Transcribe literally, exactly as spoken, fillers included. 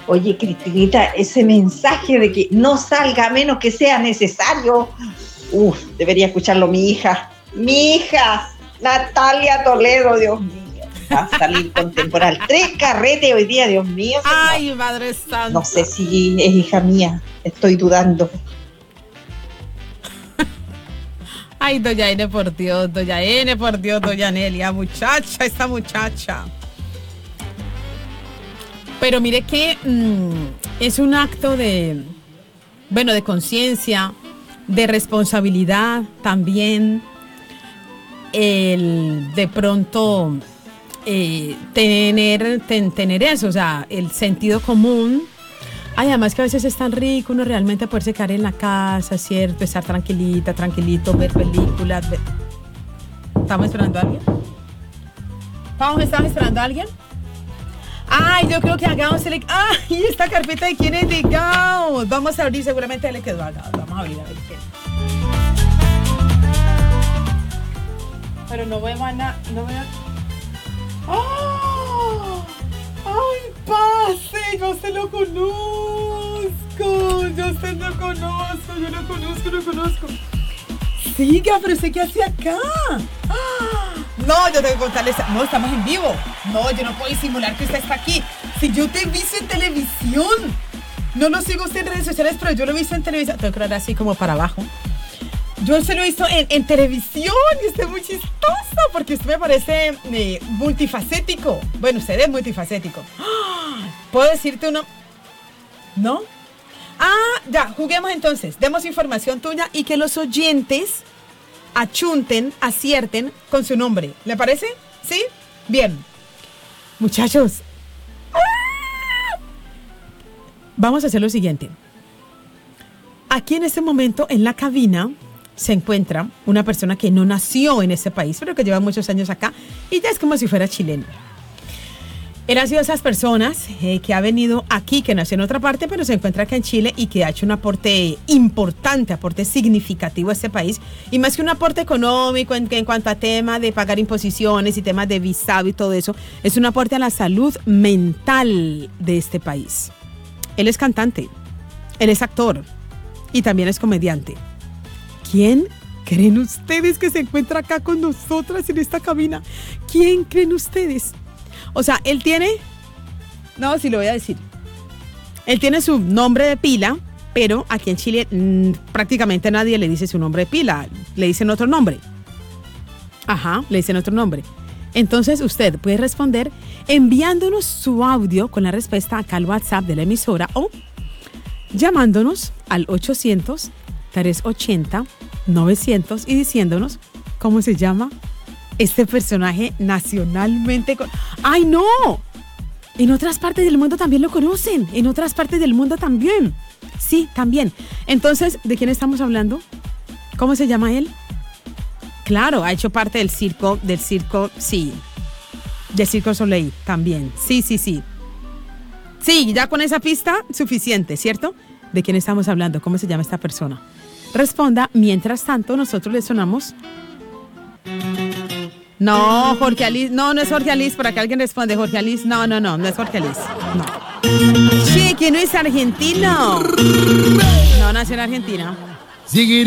Oye, Cristinita, ese mensaje de que no salga a menos que sea necesario, uf, debería escucharlo mi hija. Mi hija, Natalia Toledo, Dios mío. Va a salir con temporal. Tres carretes hoy día, Dios mío. Señor. Ay, Madre Santa. No sé si es hija mía, estoy dudando. Ay, doña N, por Dios, doña N, por Dios, doña Nelia, muchacha, esta muchacha. Pero mire que mmm, es un acto de, bueno, de conciencia, de responsabilidad también, el de pronto eh, tener, ten, tener eso, o sea, el sentido común. Ay, además que a veces es tan rico uno realmente poderse quedar en la casa, ¿cierto? Estar tranquilita, tranquilito, ver películas. Ver... ¿Estamos esperando a alguien? ¿Vamos, estamos esperando a alguien? Ay, yo creo que a Gao se le... Ay, esta carpeta de quién es de Gao. Vamos a abrir, seguramente le quedó a Gao. Vamos a abrir a ver qué. Pero no veo a nada, no veo... ¡Oh! ¡Ay, pase! Yo se lo conozco. Yo se lo conozco, yo lo conozco, lo conozco. Siga, pero sé qué hace acá. ¡Ah! No, yo tengo que contarles. No, estamos en vivo. No, yo no puedo disimular que usted está aquí. Si yo te he visto en televisión. No lo sigo usted en redes sociales, pero yo lo he visto en televisión. Tengo que hablar así como para abajo. Yo se lo he visto en, en televisión y usted es muy chistoso porque usted me parece eh, multifacético. Bueno, usted es multifacético. ¿Puedo decirte uno? ¿No? Ah, ya, juguemos entonces. Demos información tuya y que los oyentes achunten, acierten con su nombre. ¿Le parece? ¿Sí? Bien. Muchachos. ¡Ah! Vamos a hacer lo siguiente. Aquí en este momento, en la cabina, se encuentra una persona que no nació en ese país, pero que lleva muchos años acá y ya es como si fuera chileno. Él ha sido de esas personas eh, que ha venido aquí, que nació en otra parte, pero se encuentra acá en Chile y que ha hecho un aporte importante, aporte significativo a este país. Y más que un aporte económico en, en cuanto a tema de pagar imposiciones y temas de visado y todo eso, es un aporte a la salud mental de este país. Él es cantante, él es actor y también es comediante. ¿Quién creen ustedes que se encuentra acá con nosotras en esta cabina? ¿Quién creen ustedes? O sea, él tiene... No, sí lo voy a decir. Él tiene su nombre de pila, pero aquí en Chile mmm, prácticamente nadie le dice su nombre de pila. Le dicen otro nombre. Ajá, le dicen otro nombre. Entonces usted puede responder enviándonos su audio con la respuesta acá al WhatsApp de la emisora o llamándonos al ochocientos, trescientos ochenta, novecientos y diciéndonos cómo se llama este personaje nacionalmente... Con... ¡Ay, no! En otras partes del mundo también lo conocen. En otras partes del mundo también. Sí, también. Entonces, ¿de quién estamos hablando? ¿Cómo se llama él? Claro, ha hecho parte del circo, del circo, sí. Del Circo Soleil también. Sí, sí, sí. Sí, ya con esa pista, suficiente, ¿cierto? ¿De quién estamos hablando? ¿Cómo se llama esta persona? Responda. Mientras tanto, nosotros le sonamos... No, Jorge Alice, no, no es Jorge Alice, por acá alguien responde, Jorge Alice, no, no, no, no es Jorge Alice, no. Che, que no es argentino. No, nació en Argentina.